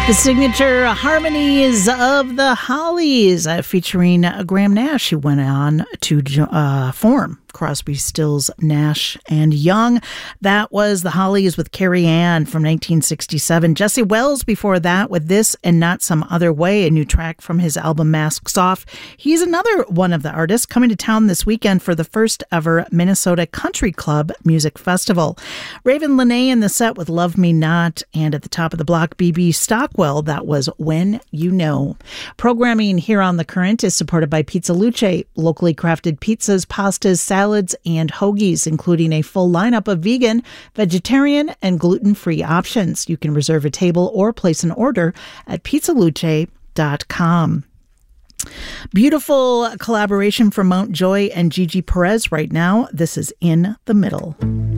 The signature harmonies of the Hollies, featuring Graham Nash, who went on to form Crosby, Stills, Nash and Young. That was the Hollies with Carrie Ann from 1967. Jesse Wells before that with This and Not Some Other Way, a new track from his album Masks Off. He's another one of the artists coming to town this weekend for the first ever Minnesota Country Club Music Festival. Raven Lenae in the set with Love Me Not, and at the top of the block, B.B. Stockwell, that was When You Know. Programming here on The Current is supported by Pizza Luce, locally crafted pizzas, pastas, salads, and hoagies, including a full lineup of vegan, vegetarian, and gluten-free options. You can reserve a table or place an order at pizzaluce.com. Beautiful collaboration from Mount Joy and Gigi Perez right now. This is In the Middle.